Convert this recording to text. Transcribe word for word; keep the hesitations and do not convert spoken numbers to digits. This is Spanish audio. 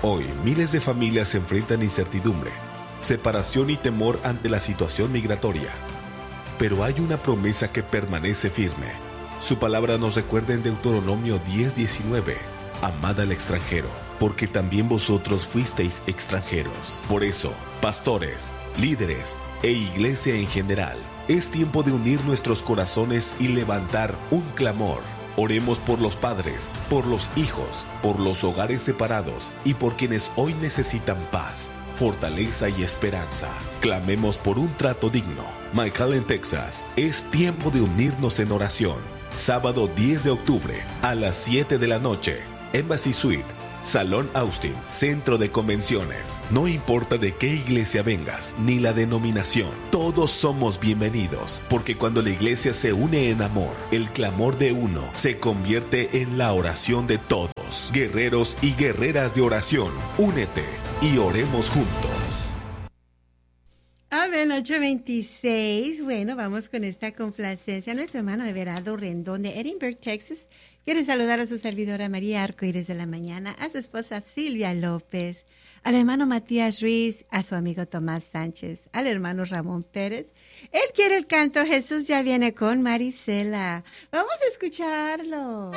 Hoy, miles de familias se enfrentan a incertidumbre, separación y temor ante la situación migratoria. Pero hay una promesa que permanece firme. Su palabra nos recuerda en Deuteronomio diez diecinueve: amad al extranjero, porque también vosotros fuisteis extranjeros. Por eso, pastores, líderes e iglesia en general, es tiempo de unir nuestros corazones y levantar un clamor. Oremos por los padres, por los hijos, por los hogares separados y por quienes hoy necesitan paz, fortaleza y esperanza. Clamemos por un trato digno. McAllen, Texas. Es tiempo de unirnos en oración. Sábado diez de octubre a las siete de la noche. Embassy Suite, Salón Austin, Centro de Convenciones. No importa de qué iglesia vengas, ni la denominación, todos somos bienvenidos, porque cuando la iglesia se une en amor, el clamor de uno se convierte en la oración de todos. Guerreros y guerreras de oración, únete y oremos juntos. Amén, ocho veintiséis. Bueno, vamos con esta complacencia. Nuestro hermano Everardo Rendón de Edinburgh, Texas, quiere saludar a su servidora María Arcoíris de la Mañana, a su esposa Silvia López, al hermano Matías Ruiz, a su amigo Tomás Sánchez, al hermano Ramón Pérez. Él quiere el canto Jesús ya viene con Marisela. Vamos a escucharlo.